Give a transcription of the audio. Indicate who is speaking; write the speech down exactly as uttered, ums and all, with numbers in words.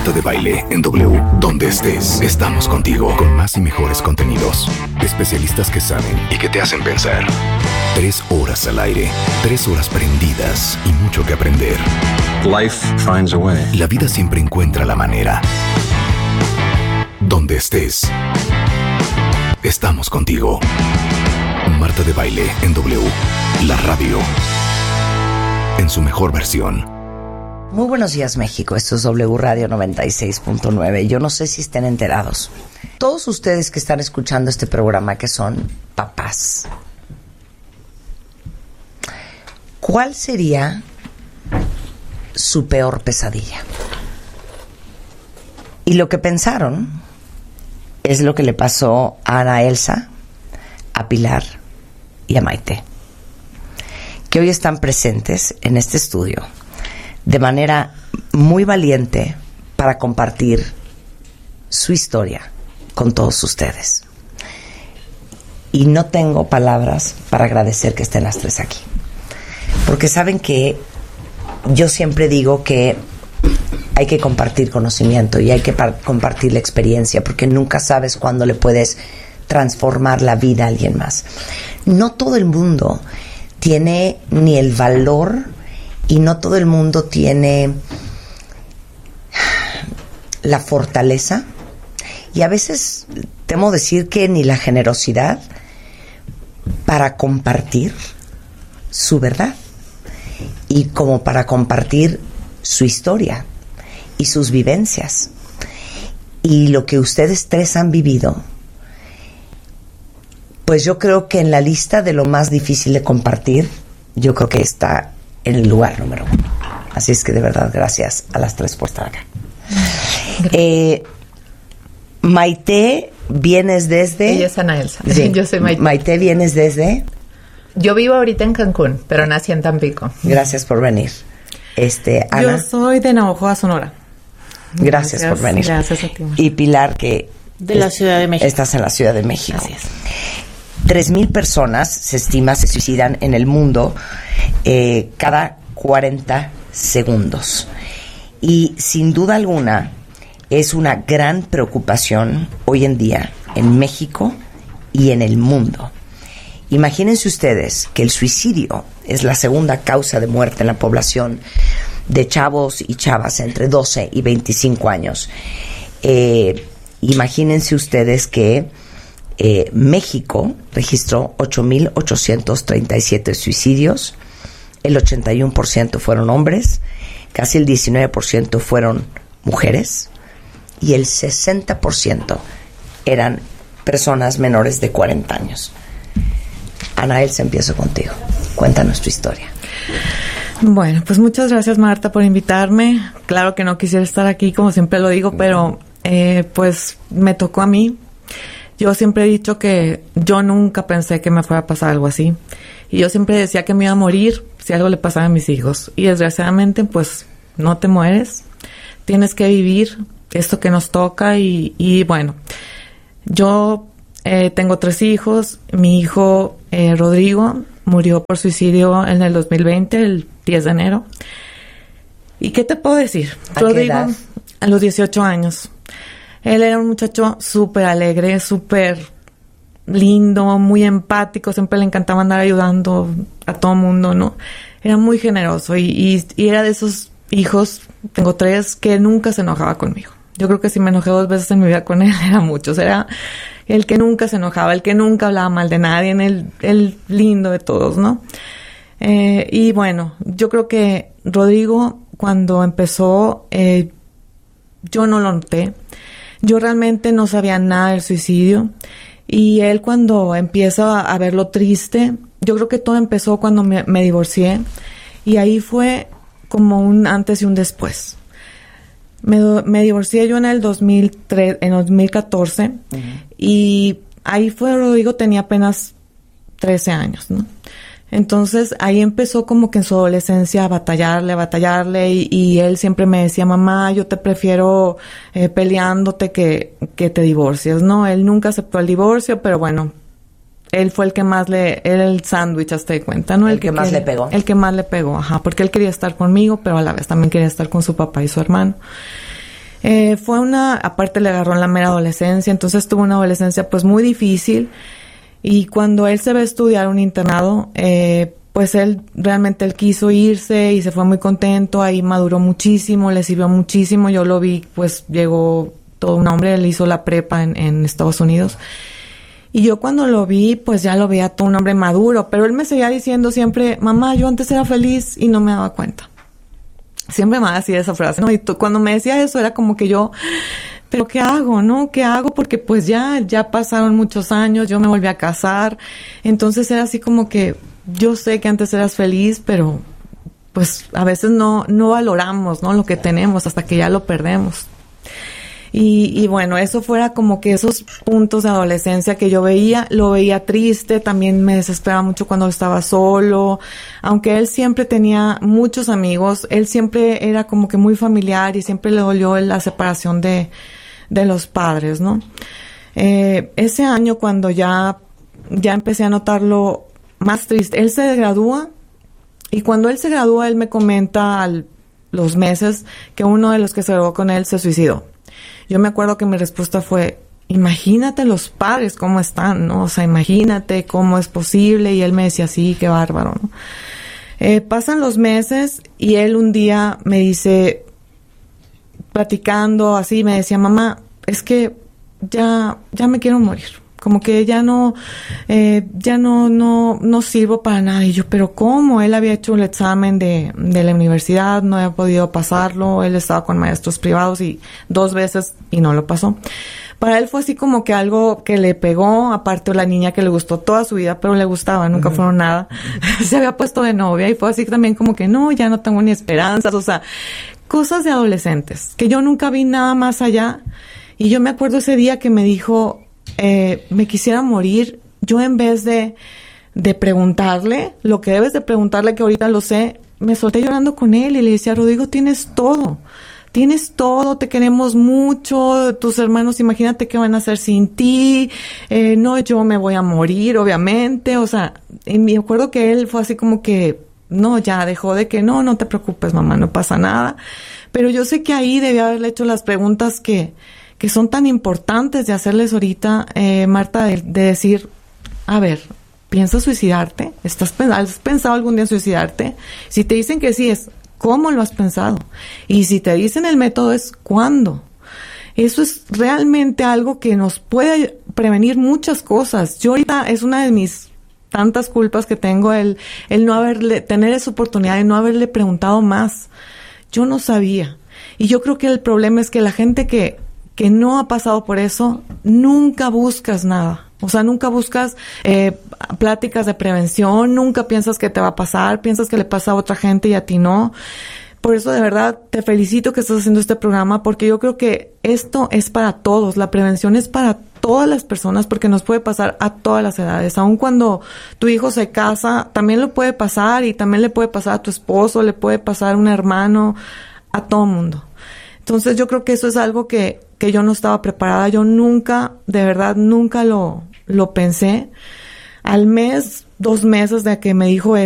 Speaker 1: Marta de Baile en W. Donde estés, estamos contigo con más y mejores contenidos. Especialistas que saben y que te hacen pensar. Tres horas al aire, tres horas prendidas y mucho que aprender.
Speaker 2: Life finds a way.
Speaker 1: La vida siempre encuentra la manera. Donde estés, estamos contigo. Marta de Baile en W. La radio. En su mejor versión.
Speaker 3: Muy buenos días, México. Esto es W Radio noventa y seis punto nueve. Yo no sé si estén enterados. Todos ustedes que están escuchando este programa, que son papás, ¿cuál sería su peor pesadilla? Y lo que pensaron es lo que le pasó a Ana Elsa, a Pilar y a Maite, que hoy están presentes en este estudio de manera muy valiente para compartir su historia con todos ustedes. Y no tengo palabras para agradecer que estén las tres aquí, porque saben que yo siempre digo que hay que compartir conocimiento y hay que par- compartir la experiencia, porque nunca sabes cuándo le puedes transformar la vida a alguien más. No todo el mundo tiene ni el valor y no todo el mundo tiene la fortaleza, y a veces temo decir que ni la generosidad para compartir su verdad y como para compartir su historia y sus vivencias y lo que ustedes tres han vivido. Pues yo creo que en la lista de lo más difícil de compartir, yo creo que está en el lugar número uno. Así es que de verdad, gracias a las tres por estar acá. Eh, Maite, vienes desde...
Speaker 4: Ella es Ana Elsa.
Speaker 3: Sí.
Speaker 4: Yo soy Maite.
Speaker 3: Maite, vienes desde...
Speaker 4: Yo vivo ahorita en Cancún, pero nací en Tampico.
Speaker 3: Gracias por venir. Este, Ana.
Speaker 5: Yo soy de Navajoa, Sonora.
Speaker 3: Gracias, gracias por venir.
Speaker 5: Gracias a ti.
Speaker 3: Y Pilar, que...
Speaker 6: De la Ciudad de México.
Speaker 3: Estás en la Ciudad de México.
Speaker 6: Gracias.
Speaker 3: Tres mil personas, se estima, se suicidan en el mundo eh, cada cuarenta segundos. Y sin duda alguna es una gran preocupación hoy en día en México y en el mundo. Imagínense ustedes que el suicidio es la segunda causa de muerte en la población de chavos y chavas entre doce y veinticinco años. Eh, imagínense ustedes que Eh, México registró ocho mil ochocientos treinta y siete suicidios, el ochenta y uno por ciento fueron hombres, casi el diecinueve por ciento fueron mujeres y el sesenta por ciento eran personas menores de cuarenta años. Ana Elsa, empiezo contigo. Cuéntanos tu historia.
Speaker 5: Bueno, pues muchas gracias, Marta, por invitarme. Claro que no quisiera estar aquí, como siempre lo digo, pero eh, pues me tocó a mí. Yo siempre he dicho que yo nunca pensé que me fuera a pasar algo así. Y yo siempre decía que me iba a morir si algo le pasaba a mis hijos. Y desgraciadamente, pues, no te mueres. Tienes que vivir esto que nos toca. Y, y bueno, yo eh, tengo tres hijos. Mi hijo, eh, Rodrigo, murió por suicidio en el dos mil veinte, el diez de enero. ¿Y qué te puedo decir?
Speaker 3: ¿A qué
Speaker 5: Rodrigo,
Speaker 3: edad?
Speaker 5: a los dieciocho años. Él era un muchacho súper alegre, súper lindo, muy empático, siempre le encantaba andar ayudando a todo mundo, ¿no? Era muy generoso y, y, y era de esos hijos, tengo tres, que nunca se enojaba conmigo. Yo creo que si me enojé dos veces en mi vida con él, era muchos. Era el que nunca se enojaba, el que nunca hablaba mal de nadie, el, el lindo de todos, ¿no? Eh, y bueno, yo creo que Rodrigo, cuando empezó, eh, yo no lo noté. Yo realmente no sabía nada del suicidio y él cuando empieza a, a verlo triste, yo creo que todo empezó cuando me, me divorcié y ahí fue como un antes y un después. Me, me divorcié yo en el dos mil tres, en dos mil catorce uh-huh. Y ahí fue, Rodrigo tenía apenas trece años, ¿no? Entonces ahí empezó como que en su adolescencia a batallarle, a batallarle y, y él siempre me decía, mamá, yo te prefiero eh, peleándote que, que te divorcies, ¿no? Él nunca aceptó el divorcio, pero bueno, él fue el que más le, era el sándwich, hasta de cuenta, ¿no?
Speaker 3: El,
Speaker 5: el
Speaker 3: que, que más
Speaker 5: que,
Speaker 3: le pegó.
Speaker 5: El que más le pegó, ajá, porque él quería estar conmigo, pero a la vez también quería estar con su papá y su hermano. Eh, fue una, aparte le agarró en la mera adolescencia, entonces tuvo una adolescencia pues muy difícil. Y cuando él se va a estudiar un internado, eh, pues él realmente él quiso irse y se fue muy contento, ahí maduró muchísimo, le sirvió muchísimo. Yo lo vi, pues llegó todo un hombre, él hizo la prepa en, en Estados Unidos. Y yo cuando lo vi, pues ya lo veía todo un hombre maduro, pero él me seguía diciendo siempre, mamá, yo antes era feliz y no me daba cuenta. Siempre me decía esa frase, ¿no? Y tú, cuando me decía eso era como que yo, pero ¿qué hago, no? ¿Qué hago? Porque pues ya, ya pasaron muchos años, yo me volví a casar. Entonces era así como que, yo sé que antes eras feliz, pero pues a veces no, no valoramos, ¿no? Lo que tenemos hasta que ya lo perdemos. Y, y bueno, eso fuera como que esos puntos de adolescencia que yo veía, lo veía triste, también me desesperaba mucho cuando estaba solo, aunque él siempre tenía muchos amigos, él siempre era como que muy familiar y siempre le dolió la separación de, de los padres, ¿no? Eh, ese año cuando ya, ya empecé a notarlo más triste, él se gradúa y cuando él se gradúa, él me comenta a los meses que uno de los que se graduó con él se suicidó. Yo me acuerdo que mi respuesta fue, imagínate los padres cómo están, ¿no? O sea, imagínate cómo es posible. Y él me decía, sí, qué bárbaro, ¿no? Eh, pasan los meses y él un día me dice, platicando así, me decía, mamá, es que ya, ya me quiero morir. Como que ya no, eh, ya no, no, no sirvo para nada. Y yo, pero ¿cómo? Él había hecho el examen de, de la universidad, no había podido pasarlo. Él estaba con maestros privados y dos veces y no lo pasó. Para él fue así como que algo que le pegó, aparte la niña que le gustó toda su vida, pero le gustaba, nunca uh-huh. fueron nada. Se había puesto de novia y fue así también como que no, ya no tengo ni esperanzas. O sea, cosas de adolescentes, que yo nunca vi nada más allá. Y yo me acuerdo ese día que me dijo, Eh, me quisiera morir, yo en vez de, de preguntarle, lo que debes de preguntarle, que ahorita lo sé, me solté llorando con él y le decía, Rodrigo, tienes todo, tienes todo, te queremos mucho, tus hermanos, imagínate qué van a hacer sin ti, eh, no, yo me voy a morir, obviamente, o sea, y me acuerdo que él fue así como que, no, ya dejó de que, no, no te preocupes, mamá, no pasa nada, pero yo sé que ahí debía haberle hecho las preguntas que que son tan importantes de hacerles ahorita, eh, Marta, de, de decir, a ver, ¿piensas suicidarte? ¿Estás, ¿Has pensado algún día en suicidarte? Si te dicen que sí, es ¿cómo lo has pensado? Y si te dicen el método, es ¿cuándo? Eso es realmente algo que nos puede prevenir muchas cosas. Yo ahorita es una de mis tantas culpas que tengo, el, el no haberle, tener esa oportunidad de no haberle preguntado más. Yo no sabía. Y yo creo que el problema es que la gente que que no ha pasado por eso, nunca buscas nada. O sea, nunca buscas eh, pláticas de prevención, nunca piensas que te va a pasar, piensas que le pasa a otra gente y a ti no. Por eso, de verdad, te felicito que estás haciendo este programa, porque yo creo que esto es para todos. La prevención es para todas las personas, porque nos puede pasar a todas las edades. Aun cuando tu hijo se casa, también lo puede pasar, y también le puede pasar a tu esposo, le puede pasar a un hermano, a todo mundo. Entonces, yo creo que eso es algo que que yo no estaba preparada, yo nunca, de verdad, nunca lo, lo pensé. Al mes, dos meses de que me dijo